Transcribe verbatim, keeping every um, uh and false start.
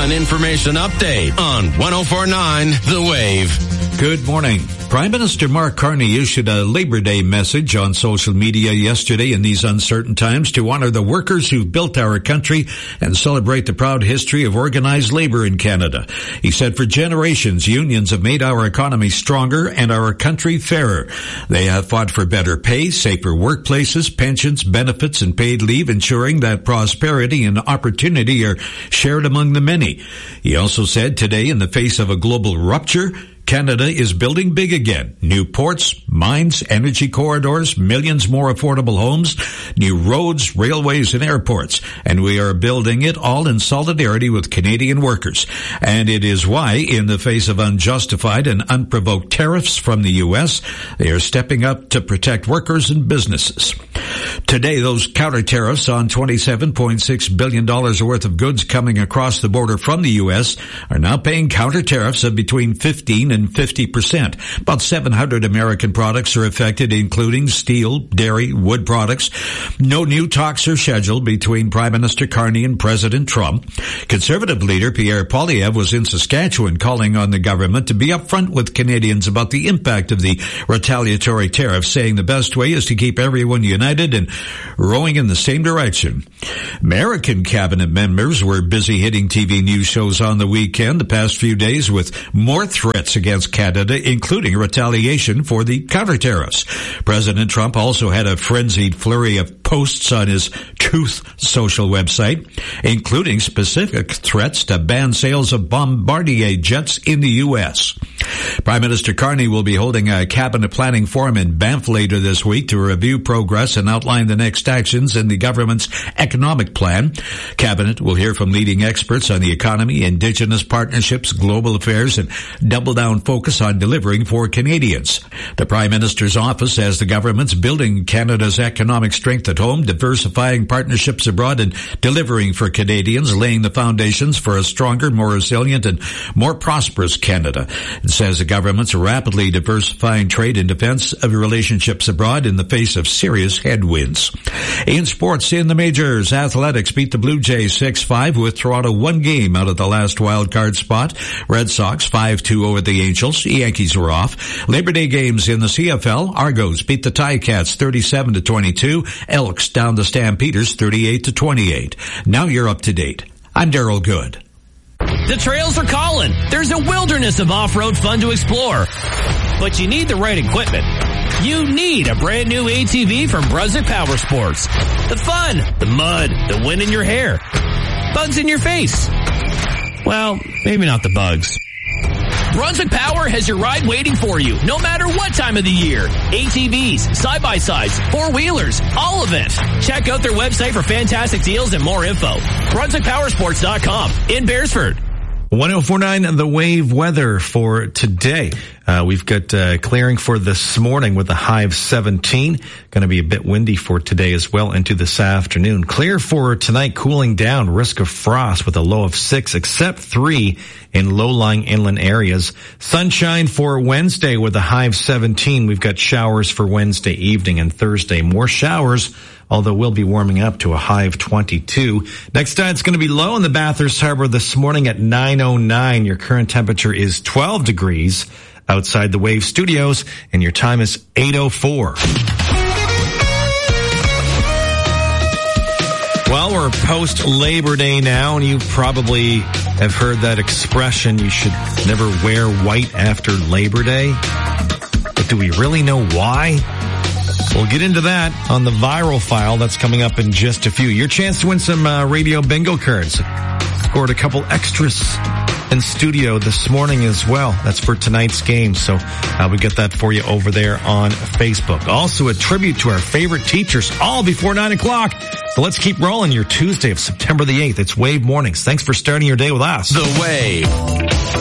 An information update on one oh four point nine The Wave. Good morning. Prime Minister Mark Carney issued a Labor Day message on social media yesterday in these uncertain times to honor the workers who built our country and celebrate the proud history of organized labor in Canada. He said for generations, unions have made our economy stronger and our country fairer. They have fought for better pay, safer workplaces, pensions, benefits, and paid leave, ensuring that prosperity and opportunity are shared among the many. He also said today, in the face of a global rupture, Canada is building big again. New ports, mines, energy corridors, millions more affordable homes, new roads, railways, and airports. And we are building it all in solidarity with Canadian workers. And it is why, in the face of unjustified and unprovoked tariffs from the U S, they are stepping up to protect workers and businesses. Today, those counter tariffs on twenty-seven point six billion dollars worth of goods coming across the border from the U S are now paying counter tariffs of between fifteen and fifty percent. About seven hundred American products are affected, including steel, dairy, wood products. No new talks are scheduled between Prime Minister Carney and President Trump. Conservative leader Pierre Poilievre was in Saskatchewan calling on the government to be upfront with Canadians about the impact of the retaliatory tariffs, saying the best way is to keep everyone united and rowing in the same direction. American cabinet members were busy hitting T V news shows on the weekend the past few days with more threats against Canada, including retaliation for the counter tariffs. President Trump also had a frenzied flurry of posts on his Truth social website, including specific threats to ban sales of Bombardier jets in the U S. Prime Minister Carney will be holding a cabinet planning forum in Banff later this week to review progress and outline the next actions in the government's economic plan. Cabinet will hear from leading experts on the economy, Indigenous partnerships, global affairs, and double down focus on delivering for Canadians. The Prime Minister's office has the government's building Canada's economic strength at home, diversifying partnerships abroad, and delivering for Canadians, laying the foundations for a stronger, more resilient, and more prosperous Canada. It says the government's rapidly diversifying trade and defense of relationships abroad in the face of serious headwinds. In sports, in the majors, Athletics beat the Blue Jays six five with Toronto one game out of the last wild card spot. Red Sox five two over the Angels. Yankees were off. Labor Day games in the C F L. Argos beat the Ticats thirty-seven to twenty-two. Elks down the Stampeders thirty-eight to twenty-eight. Now you're up to date. I'm Daryl Good. The trails are calling. There's a wilderness of off-road fun to explore. But you need the right equipment. You need a brand new A T V from Brunswick Power Sports. The fun, the mud, the wind in your hair, bugs in your face. Well, maybe not the bugs. Brunswick Power has your ride waiting for you, no matter what time of the year. A T Vs, side-by-sides, four-wheelers, all of it. Check out their website for fantastic deals and more info. Brunswick Power Sports dot com in Beresford. one oh four point nine The Wave weather for today. Uh, we've got uh, clearing for this morning with a high of seventeen. Going to be a bit windy for today as well into this afternoon. Clear for tonight, cooling down. Risk of frost with a low of six, except three in low-lying inland areas. Sunshine for Wednesday with a high of seventeen. We've got showers for Wednesday evening and Thursday. More showers, although we'll be warming up to a high of twenty-two. Next time, it's going to be low in the Bathurst Harbor this morning at nine oh nine. Your current temperature is twelve degrees outside the Wave Studios, and your time is eight oh four. Well, we're post-Labor Day now, and you probably have heard that expression, you should never wear white after Labor Day. But do we really know why? We'll get into that on the Viral File. That's coming up in just a few. Your chance to win some uh, radio bingo cards. Scored a couple extras in studio this morning as well. That's for tonight's game. So uh, we get that for you over there on Facebook. Also a tribute to our favorite teachers all before nine o'clock. So let's keep rolling your Tuesday of September the eighth. It's Wave Mornings. Thanks for starting your day with us. The Wave.